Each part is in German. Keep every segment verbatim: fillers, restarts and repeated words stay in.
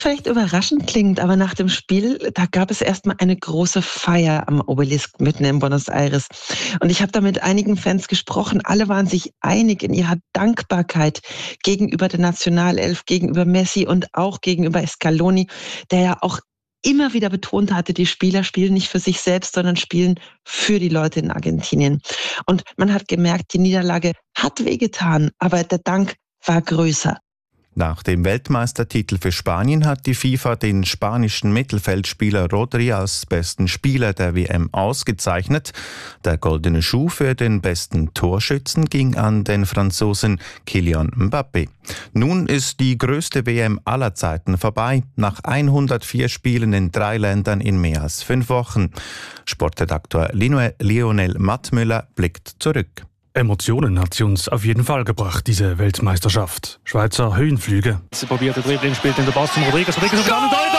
vielleicht überraschend klingt, aber nach dem Spiel, da gab es erstmal eine große Feier am Obelisk mitten in Buenos Aires. Und ich habe da mit einigen Fans gesprochen. Alle waren sich einig in ihrer Dankbarkeit gegenüber der Nationalelf, gegenüber Messi und auch gegenüber Scaloni, der ja auch immer wieder betont hatte, die Spieler spielen nicht für sich selbst, sondern spielen für die Leute in Argentinien. Und man hat gemerkt, die Niederlage hat wehgetan, aber der Dank war größer. Nach dem Weltmeistertitel für Spanien hat die FIFA den spanischen Mittelfeldspieler Rodri als besten Spieler der W M ausgezeichnet. Der goldene Schuh für den besten Torschützen ging an den Franzosen Kylian Mbappé. Nun ist die größte W M aller Zeiten vorbei, nach hundertvier Spielen in drei Ländern in mehr als fünf Wochen. Sportredaktor Lionel Mattmüller blickt zurück. Emotionen hat sie uns auf jeden Fall gebracht, diese Weltmeisterschaft. Schweizer Höhenflüge. Sie probiert den Dribbling, spielt in der Pass zum Rodriguez. Rodriguez auf der anderen Seite.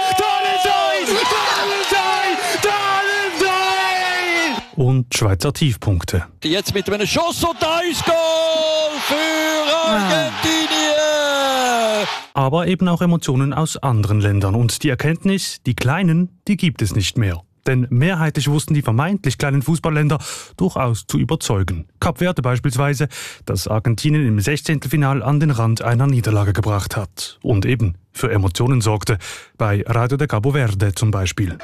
Und Schweizer Tiefpunkte. Jetzt mit einem Schuss und da ist Goal für Argentinien! Aber eben auch Emotionen aus anderen Ländern. Und die Erkenntnis, die Kleinen, die gibt es nicht mehr. Denn mehrheitlich wussten die vermeintlich kleinen Fußballländer durchaus zu überzeugen. Kap Verde beispielsweise, das Argentinien im Sechzehntelfinal an den Rand einer Niederlage gebracht hat. Und eben für Emotionen sorgte, bei Radio de Cabo Verde zum Beispiel.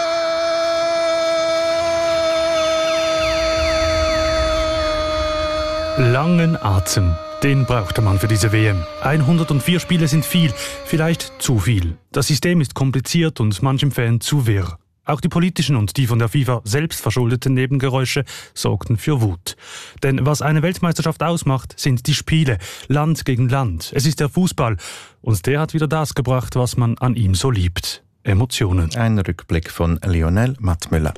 Langen Atem, den brauchte man für diese W M. hundertvier Spiele sind viel, vielleicht zu viel. Das System ist kompliziert und manchem Fan zu wirr. Auch die politischen und die von der FIFA selbst verschuldeten Nebengeräusche sorgten für Wut. Denn was eine Weltmeisterschaft ausmacht, sind die Spiele, Land gegen Land. Es ist der Fußball und der hat wieder das gebracht, was man an ihm so liebt. Emotionen. Ein Rückblick von Lionel Mattmüller.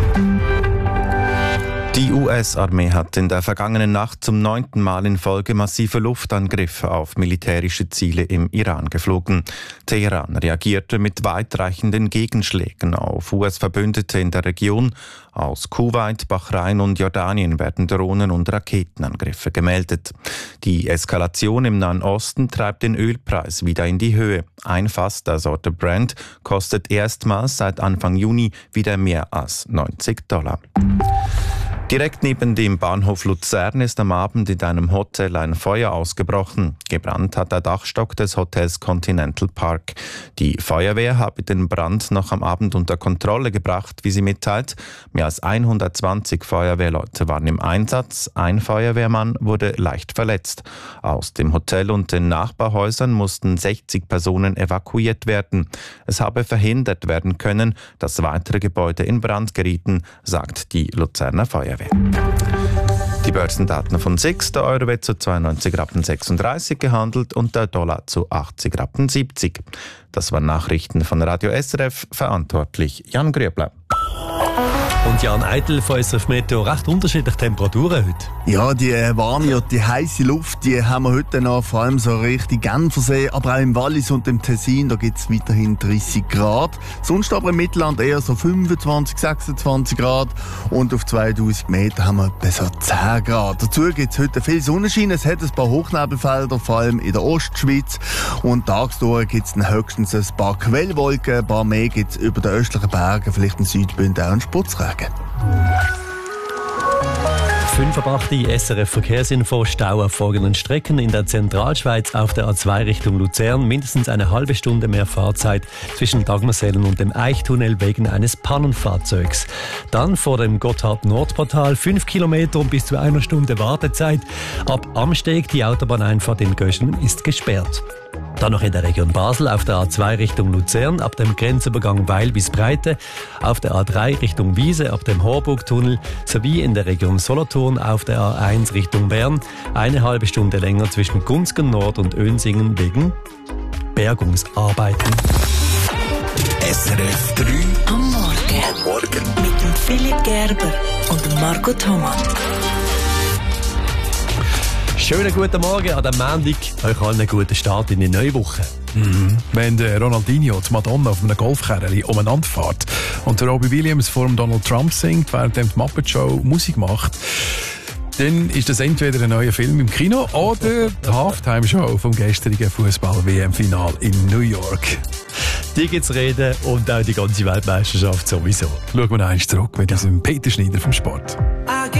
Die U S-Armee hat in der vergangenen Nacht zum neunten Mal in Folge massive Luftangriffe auf militärische Ziele im Iran geflogen. Teheran reagierte mit weitreichenden Gegenschlägen auf U S-Verbündete in der Region. Aus Kuwait, Bahrain und Jordanien werden Drohnen- und Raketenangriffe gemeldet. Die Eskalation im Nahen Osten treibt den Ölpreis wieder in die Höhe. Ein Fass der Sorte Brent kostet erstmals seit Anfang Juni wieder mehr als neunzig Dollar. Direkt neben dem Bahnhof Luzern ist am Abend in einem Hotel ein Feuer ausgebrochen. Gebrannt hat der Dachstock des Hotels Continental Park. Die Feuerwehr habe den Brand noch am Abend unter Kontrolle gebracht, wie sie mitteilt. Mehr als hundertzwanzig Feuerwehrleute waren im Einsatz. Ein Feuerwehrmann wurde leicht verletzt. Aus dem Hotel und den Nachbarhäusern mussten sechzig Personen evakuiert werden. Es habe verhindert werden können, dass weitere Gebäude in Brand gerieten, sagt die Luzerner Feuerwehr. Die Börsendaten von S I X, der Euro wird zu zweiundneunzig Rappen sechsunddreißig gehandelt und der Dollar zu achtzig Rappen siebzig. Das waren Nachrichten von Radio S R F, verantwortlich Jan Grüebler. Und Jan Eitel von S R F Meteo, recht unterschiedliche Temperaturen heute. Ja, die äh, warme und die heiße Luft, die haben wir heute noch, vor allem so richtig Genfersee, aber auch im Wallis und im Tessin, da gibt es weiterhin dreißig Grad. Sonst aber im Mittelland eher so fünfundzwanzig, sechsundzwanzig Grad und auf zweitausend Meter haben wir etwa so zehn Grad. Dazu gibt es heute viel Sonnenschein, es hat ein paar Hochnebelfelder, vor allem in der Ostschweiz, und tagsdurch gibt es höchstens ein paar Quellwolken, ein paar mehr gibt es über den östlichen Bergen, vielleicht in Südbünden auch einen Sputzregen. fünf ab acht S R F Verkehrsinfo. Stau auf folgenden Strecken in der Zentralschweiz auf der A zwei Richtung Luzern. Mindestens eine halbe Stunde mehr Fahrzeit zwischen Dagmersellen und dem Eichtunnel wegen eines Pannenfahrzeugs. Dann vor dem Gotthard-Nordportal fünf Kilometer und bis zu einer Stunde Wartezeit. Ab Amsteg, die Autobahneinfahrt in Göschen, ist gesperrt. Dann noch in der Region Basel auf der A zwei Richtung Luzern ab dem Grenzübergang Weil bis Breite, auf der A drei Richtung Wiese ab dem Horburgtunnel sowie in der Region Solothurn auf der A eins Richtung Bern eine halbe Stunde länger zwischen Gunzgen Nord und Önsingen wegen Bergungsarbeiten. S R F drei am Morgen. Am Morgen. Mit dem Philipp Gerber und dem Marco Thomas. Schönen guten Morgen an dem Montag. Euch allen einen guten Start in die neue Woche. Mhm. Wenn der Ronaldinho die Madonna auf einem Golfkerrli umeinander fährt und der Robbie Williams vor dem Donald Trump singt, während die Muppet Show Musik macht, dann ist das entweder ein neuer Film im Kino oder die Halftime-Show vom gestrigen Fußball-W M-Final in New York. Die gibt's reden und auch die ganze Weltmeisterschaft sowieso. Schauen wir noch eins zurück mit diesem Peter Schneider vom Sport.